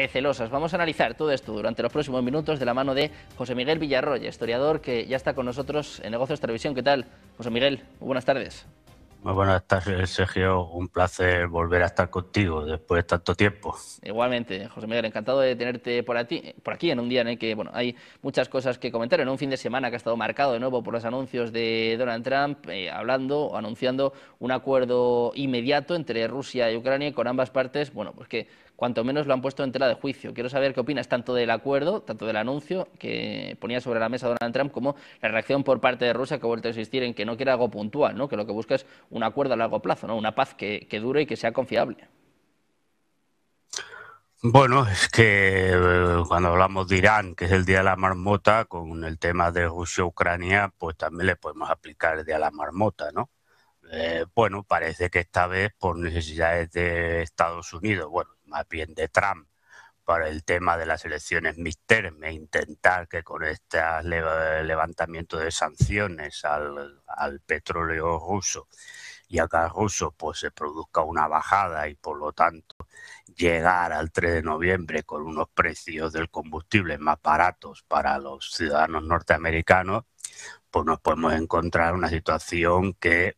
recelosas. Vamos a analizar todo esto durante los próximos minutos de la mano de José Miguel Villarroya, historiador que ya está con nosotros en Negocios Televisión. ¿Qué tal, José Miguel? Muy buenas tardes. Muy buenas tardes, Sergio. Un placer volver a estar contigo después de tanto tiempo. Igualmente, José Miguel, encantado de tenerte por aquí en un día en el que hay muchas cosas que comentar, en un fin de semana que ha estado marcado de nuevo por los anuncios de Donald Trump, hablando o anunciando un acuerdo inmediato entre Rusia y Ucrania, y con ambas partes, pues que cuanto menos lo han puesto en tela de juicio. Quiero saber qué opinas tanto del acuerdo, tanto del anuncio que ponía sobre la mesa Donald Trump, como la reacción por parte de Rusia, que ha vuelto a insistir en que no quiere algo puntual, ¿no? Que lo que busca es un acuerdo a largo plazo, ¿no? Una paz que dure y que sea confiable. Bueno, es que cuando hablamos de Irán, que es el Día de la Marmota, con el tema de Rusia-Ucrania, pues también le podemos aplicar el Día de la Marmota, ¿no? Bueno, parece que esta vez por necesidades de Estados Unidos, bueno, más bien de Trump, para el tema de las elecciones midterm e intentar que con este levantamiento de sanciones al petróleo ruso y al gas ruso pues se produzca una bajada y por lo tanto llegar al 3 de noviembre con unos precios del combustible más baratos para los ciudadanos norteamericanos, pues nos podemos encontrar una situación que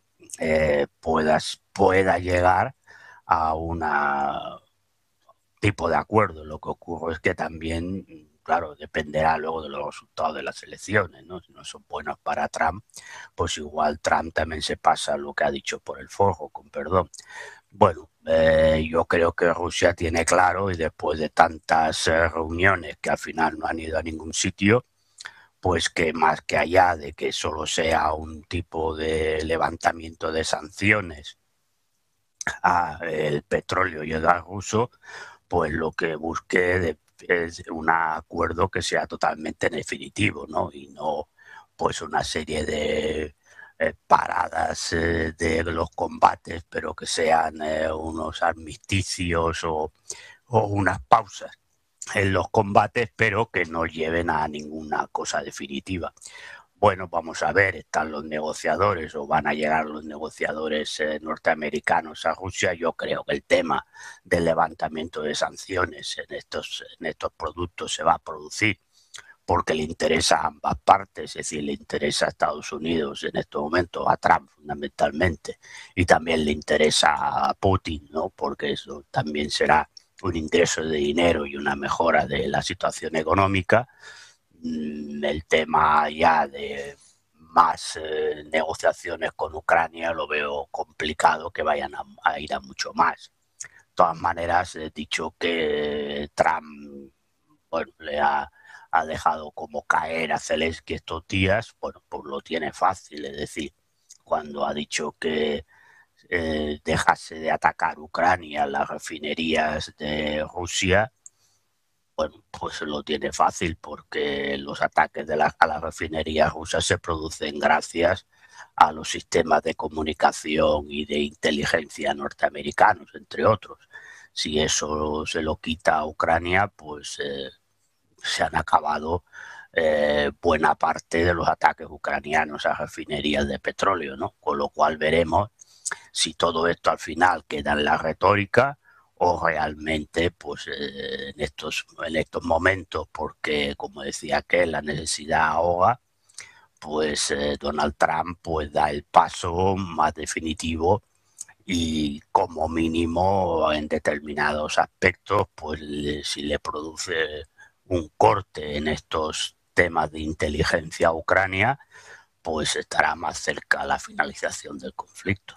pueda llegar a una tipo de acuerdo. Lo que ocurre es que también, claro, dependerá luego de los resultados de las elecciones, ¿no? Si no son buenos para Trump, pues igual Trump también se pasa lo que ha dicho por el forro, con perdón. Bueno, yo creo que Rusia tiene claro, y después de tantas reuniones que al final no han ido a ningún sitio, pues que más que allá de que solo sea un tipo de levantamiento de sanciones al petróleo y el gas ruso, pues lo que busque es un acuerdo que sea totalmente definitivo, ¿no? Y no pues una serie de paradas de los combates, pero que sean unos armisticios o unas pausas en los combates, pero que no lleven a ninguna cosa definitiva. Bueno, vamos a ver, están los negociadores o van a llegar los negociadores norteamericanos a Rusia. Yo creo que el tema del levantamiento de sanciones en estos productos se va a producir porque le interesa a ambas partes, es decir, le interesa a Estados Unidos en estos momentos, a Trump fundamentalmente, y también le interesa a Putin, ¿no? Porque eso también será un ingreso de dinero y una mejora de la situación económica. El tema ya de más negociaciones con Ucrania lo veo complicado que vayan a ir a mucho más. De todas maneras, he dicho que Trump, bueno, ha dejado como caer a Zelensky estos días. Bueno, pues lo tiene fácil, es decir, cuando ha dicho que dejase de atacar Ucrania, las refinerías de Rusia, bueno, pues lo tiene fácil porque los ataques a las refinerías rusas se producen gracias a los sistemas de comunicación y de inteligencia norteamericanos, entre otros. Si eso se lo quita a Ucrania, pues se han acabado buena parte de los ataques ucranianos a refinerías de petróleo, ¿no? Con lo cual veremos si todo esto al final queda en la retórica o realmente pues en estos momentos, porque como decía que la necesidad ahoga, pues Donald Trump pues da el paso más definitivo y como mínimo en determinados aspectos pues si le produce un corte en estos temas de inteligencia a Ucrania, pues estará más cerca a la finalización del conflicto.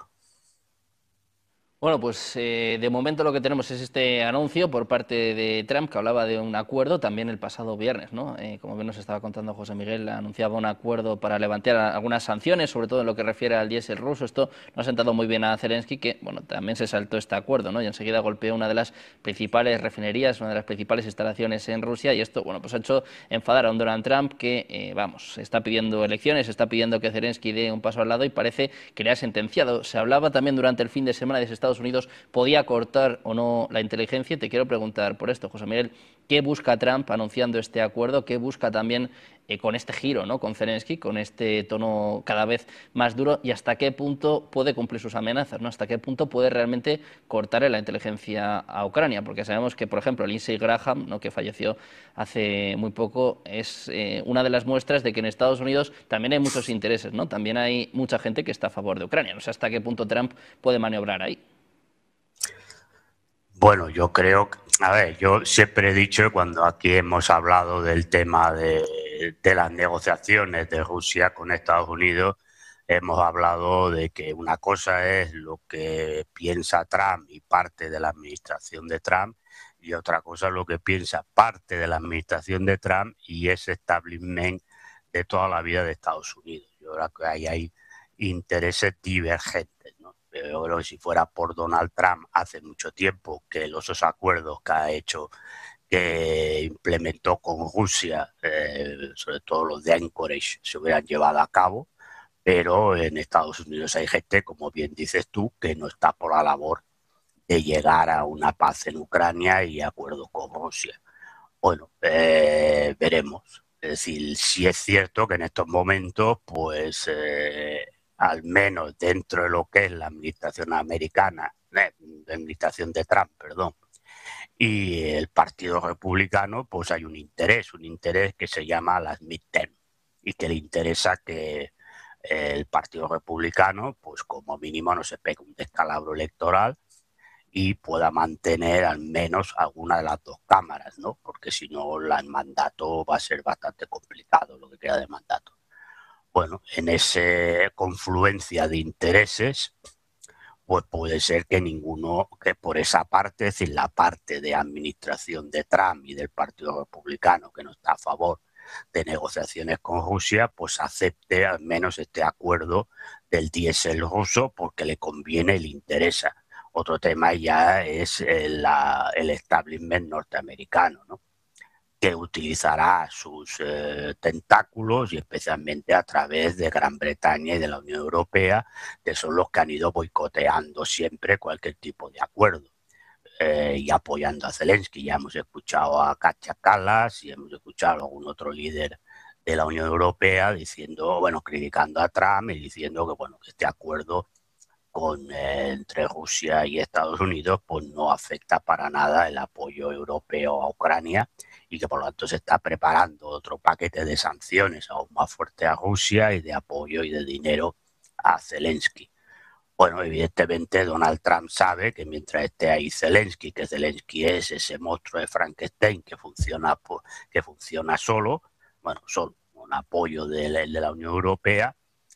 Bueno, pues de momento lo que tenemos es este anuncio por parte de Trump, que hablaba de un acuerdo también el pasado viernes, ¿no? Como bien nos estaba contando José Miguel, anunciaba un acuerdo para levantar algunas sanciones, sobre todo en lo que refiere al diésel ruso. Esto no ha sentado muy bien a Zelensky, que bueno, también se saltó este acuerdo, ¿no? Y enseguida golpeó una de las principales refinerías, una de las principales instalaciones en Rusia, y esto, bueno, pues ha hecho enfadar a un Donald Trump que, está pidiendo elecciones, está pidiendo que Zelensky dé un paso al lado y parece que le ha sentenciado. Se hablaba también durante el fin de semana de ese Estados Unidos podía cortar o no la inteligencia. Te quiero preguntar por esto, José Miguel, ¿qué busca Trump anunciando este acuerdo? ¿Qué busca también con este giro, ¿no? Con Zelensky, con este tono cada vez más duro, y hasta qué punto puede cumplir sus amenazas, ¿no? Hasta qué punto puede realmente cortarle la inteligencia a Ucrania, porque sabemos que, por ejemplo, Lindsey Graham, ¿no? que falleció hace muy poco, es una de las muestras de que en Estados Unidos también hay muchos intereses, ¿no? También hay mucha gente que está a favor de Ucrania. No sé hasta qué punto Trump puede maniobrar ahí. Bueno, yo creo, a ver, yo siempre he dicho cuando aquí hemos hablado del tema de las negociaciones de Rusia con Estados Unidos, hemos hablado de que una cosa es lo que piensa Trump y parte de la administración de Trump, y otra cosa es lo que piensa parte de la administración de Trump y ese establishment de toda la vida de Estados Unidos. Yo creo que ahí hay intereses divergentes, ¿no? Yo creo que si fuera por Donald Trump hace mucho tiempo que los acuerdos que ha hecho, que implementó con Rusia, sobre todo los de Anchorage, se hubieran llevado a cabo, pero en Estados Unidos hay gente, como bien dices tú, que no está por la labor de llegar a una paz en Ucrania y acuerdo con Rusia. Bueno, veremos. Es decir, sí es cierto que en estos momentos, pues al menos dentro de lo que es la administración americana, la administración de Trump, perdón, y el Partido Republicano, pues hay un interés que se llama las midterm, y que le interesa que el Partido Republicano, pues como mínimo no se pegue un descalabro electoral y pueda mantener al menos alguna de las dos cámaras, ¿no? Porque si no, el mandato va a ser bastante complicado, lo que queda de mandato. Bueno, en esa confluencia de intereses, pues puede ser que ninguno, que por esa parte, es decir, la parte de administración de Trump y del Partido Republicano, que no está a favor de negociaciones con Rusia, pues acepte al menos este acuerdo del diésel ruso porque le conviene y le interesa. Otro tema ya es el establishment norteamericano, ¿no? Que utilizará sus tentáculos y especialmente a través de Gran Bretaña y de la Unión Europea, que son los que han ido boicoteando siempre cualquier tipo de acuerdo y apoyando a Zelensky. Ya hemos escuchado a Kaja Kallas y hemos escuchado a algún otro líder de la Unión Europea diciendo, bueno, criticando a Trump y diciendo que, bueno, que este acuerdo entre Rusia y Estados Unidos pues no afecta para nada el apoyo europeo a Ucrania y que por lo tanto se está preparando otro paquete de sanciones aún más fuerte a Rusia y de apoyo y de dinero a Zelensky. Bueno, evidentemente Donald Trump sabe que mientras esté ahí Zelensky, que Zelensky es ese monstruo de Frankenstein que funciona solo, bueno, solo con apoyo de la Unión Europea,